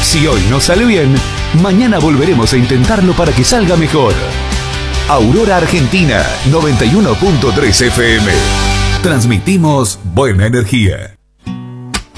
Si hoy no sale bien, mañana volveremos a intentarlo para que salga mejor. Aurora Argentina 91.3 FM. Transmitimos buena energía.